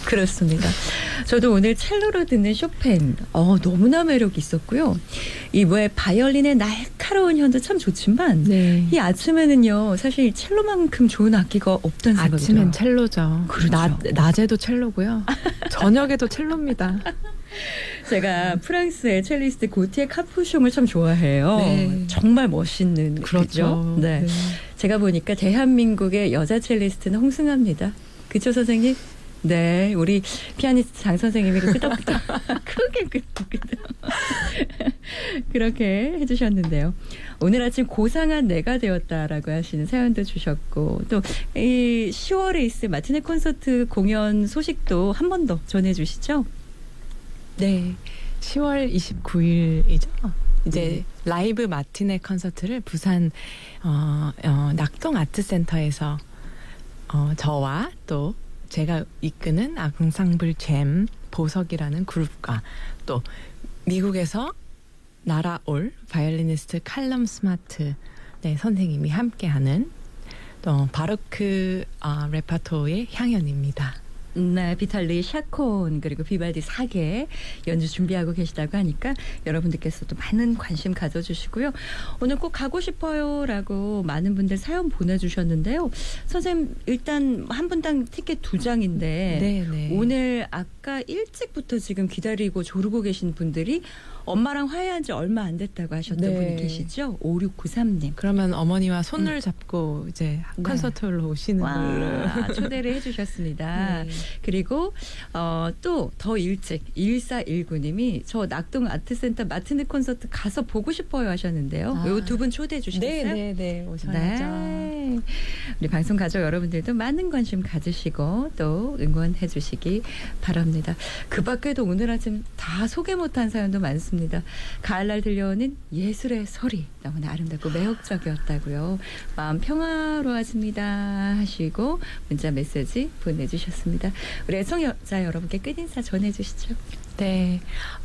그렇습니다. 저도 오늘 첼로로 듣는 쇼팽 너무나 매력 있었고요. 이 왜 바이올린의 날카로운 현도 참 좋지만 네. 이 아침에는요 사실 첼로만큼 좋은 악기가 없다는 생각이 아침엔 들어요. 첼로죠. 그렇죠. 낮에도 첼로고요. 저녁에도 첼로입니다. 제가 프랑스의 첼리스트 고티에 카푸숑을 참 좋아해요. 네. 정말 멋있는 그렇죠. 네. 네. 제가 보니까 대한민국의 여자 첼리스트는 홍승아입니다. 그쵸 선생님? 네, 우리 피아니스트 장 선생님이 끄덕끄덕 크게 끄덕끄덕 그렇게 해주셨는데요. 오늘 아침 고상한 내가 되었다라고 하시는 사연도 주셨고 또 이 10월에 있을 마티네 콘서트 공연 소식도 한 번 더 전해주시죠. 네, 10월 29일이죠. 이제 라이브 마티네 콘서트를 부산 낙동 아트센터에서 저와 또 제가 이끄는 앙상블 잼 보석이라는 그룹과 또 미국에서 날아올 바이올리니스트 칼럼 스마트 선생님이 함께하는 또 바로크 레파토의 향연입니다. 네, 비탈리 샤콘 그리고 비발디 4개 연주 준비하고 계시다고 하니까 여러분들께서도 많은 관심 가져주시고요. 오늘 꼭 가고 싶어요라고 많은 분들 사연 보내주셨는데요. 선생님 일단 한 분당 티켓 2장인데 네. 오늘 아까 일찍부터 지금 기다리고 조르고 계신 분들이 엄마랑 화해한 지 얼마 안 됐다고 하셨던 네. 분이 계시죠? 5693님. 그러면 어머니와 손을 잡고 이제 콘서트로 오시는 걸로 초대를 해주셨습니다. 네. 그리고 또 더 일찍 1419님이 저 낙동 아트센터 마티네 콘서트 가서 보고 싶어요 하셨는데요. 이 두 분 초대해 주시겠어요? 네, 오셔야죠. 네. 우리 방송 가족 여러분들도 많은 관심 가지시고 또 응원해 주시기 바랍니다. 그 밖에도 오늘 아침 다 소개 못한 사연도 많습니다. 가을날 들려오는 예술의 소리 너무나 아름답고 매혹적이었다고요. 마음 평화로워집니다 하시고 문자 메시지 보내주셨습니다. 우리 애청자 여러분께 끝인사 전해주시죠. 네,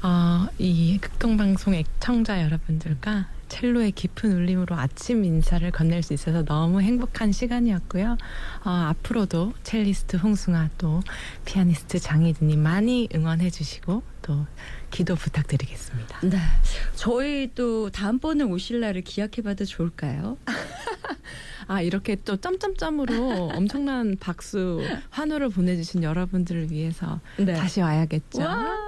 이 극동방송 애청자 여러분들과 첼로의 깊은 울림으로 아침 인사를 건넬 수 있어서 너무 행복한 시간이었고요. 앞으로도 첼리스트 홍승아 또 피아니스트 장희진님 많이 응원해 주시고 또 기도 부탁드리겠습니다. 네, 저희 또 다음번에 오실 날을 기약해봐도 좋을까요? 이렇게 또 점점점으로 엄청난 박수, 환호를 보내주신 여러분들을 위해서 네. 다시 와야겠죠.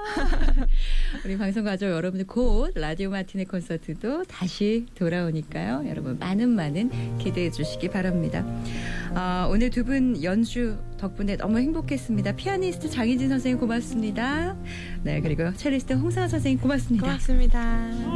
우리 방송 가족 여러분들 곧 라디오 마티네 콘서트도 다시 돌아오니까요. 여러분 많은 기대해 주시기 바랍니다. 오늘 두 분 연주 덕분에 너무 행복했습니다. 피아니스트 장희진 선생님 고맙습니다. 네, 그리고 첼리스트 홍상아 선생님 고맙습니다. 고맙습니다.